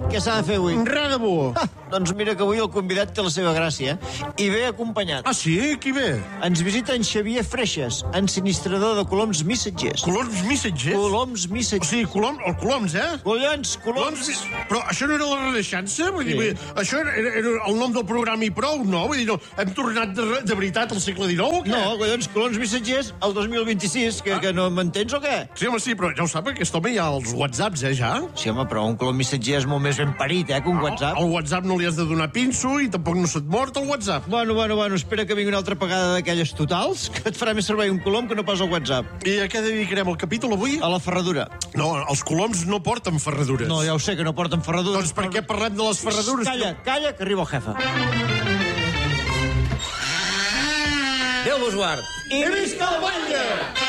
què s'ha de fer avui? Res de bo. Doncs mira que avui el convidat té la seva gràcia i ve acompanyat. Ah, sí? Qui ve? Ens visita en Xavier Freixes, ensinistrador de coloms missatgers. Coloms missatgers? Coloms O missatgers. sigui, coloms, eh? Coloms. Però això no era la Renaixença? Vull dir, això era el nom del programa i prou, no? Vull dir, no, hem tornat de veritat al segle XIX o què? No, collons, coloms missatgers el 2026, que no m'entens o què? Sí, home, sí, però ja ho sap, aquest home hi ha els whatsapps, ja? Sí, home, però un colom missatger és molt més ben parit, que un WhatsApp. Al WhatsApp no li has de donar pinso i tampoc no se't mort el WhatsApp. Bueno, espera que vingui una altra pagada d'aquelles totals, que et farà més servei un colom que no pas el WhatsApp. I a què dedicarem el capítol avui? A la ferradura. No, els coloms no porten ferradures. No, ja ho sé, que no porten ferradures. Doncs per què parlem de les ferradures? Calla, que arriba el jefe. Déu vos guard. I visca el batlle!